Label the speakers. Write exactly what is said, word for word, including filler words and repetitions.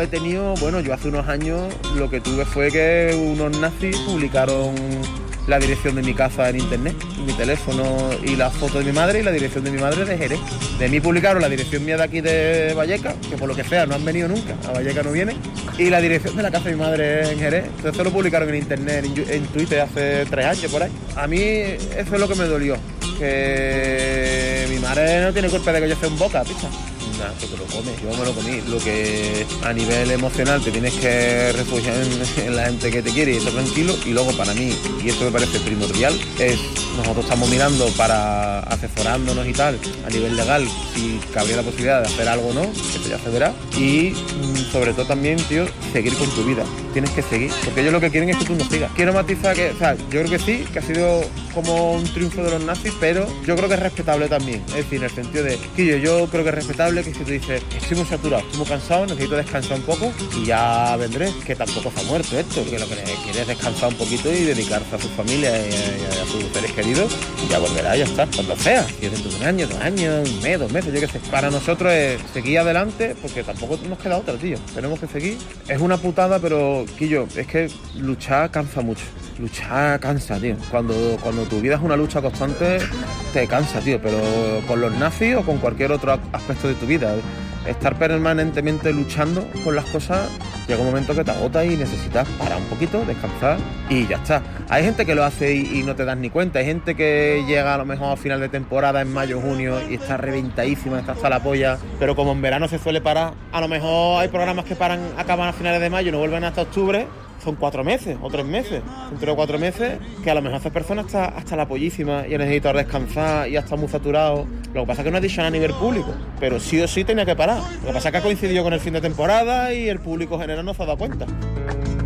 Speaker 1: tenido, bueno, yo hace unos años lo que tuve fue que unos nazis publicaron la dirección de mi casa en internet, mi teléfono y la foto de mi madre y la dirección de mi madre de Jerez. De mí publicaron la dirección mía de aquí de Vallecas, que por lo que sea no han venido nunca, a Vallecas no vienen, y la dirección de la casa de mi madre en Jerez. Entonces eso lo publicaron en internet, en, en Twitter hace tres años por ahí. A mí eso es lo que me dolió, que mi madre no tiene culpa de que yo sea un boca, picha. Nada, que te lo comes, yo me lo comí. Lo que a nivel emocional te tienes que refugiar en, en la gente que te quiere y estar tranquilo. Y luego para mí, y esto me parece primordial, es nosotros estamos mirando para asesorándonos y tal, a nivel legal, si cabría la posibilidad de hacer algo o no, eso ya se verá. Y sobre todo también, tío, seguir con tu vida. Tienes que seguir, porque ellos lo que quieren es que tú no sigas. Quiero matizar que, o sea, yo creo que sí, que ha sido como un triunfo de los nazis, pero yo creo que es respetable también. Es decir, en el sentido de, que yo, yo creo que es respetable que si tú dices, estoy muy saturado, estoy muy cansado, necesito descansar un poco y ya vendré, que tampoco se ha muerto esto, que lo que quiere es descansar un poquito y dedicarse a su familia y a, y a sus seres queridos y ya volverá, ya está, cuando sea, si es dentro de un año, dos años, un mes, dos meses, yo qué sé. Para nosotros es seguir adelante porque tampoco nos queda otra, tío, tenemos que seguir. Es una putada, pero, Quillo, es que luchar cansa mucho. Luchar cansa, tío. Cuando, cuando tu vida es una lucha constante, te cansa, tío. Pero con los nazis o con cualquier otro aspecto de tu vida, estar permanentemente luchando con las cosas, llega un momento que te agota y necesitas parar un poquito, descansar y ya está. Hay gente que lo hace y, y no te das ni cuenta. Hay gente que llega a lo mejor a final de temporada, en mayo, junio, y está reventadísima, está hasta la polla. Pero como en verano se suele parar, a lo mejor hay programas que paran, acaban a finales de mayo y no vuelven hasta octubre. Son cuatro meses o tres meses, son tres o cuatro meses que a lo mejor esa persona está hasta la pollísima y ha necesitado descansar y ya está muy saturado. Lo que pasa es que no ha dicho nada a nivel público, pero sí o sí tenía que parar. Lo que pasa es que ha coincidido con el fin de temporada y el público general no se ha dado cuenta.